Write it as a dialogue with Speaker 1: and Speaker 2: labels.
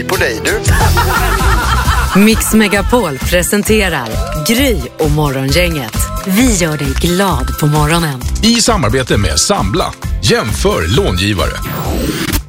Speaker 1: på dig, du.
Speaker 2: Mix Megapol presenterar Gry och Morgongänget. Vi gör dig glad på morgonen.
Speaker 3: I samarbete med Sambla. Jämför långivare.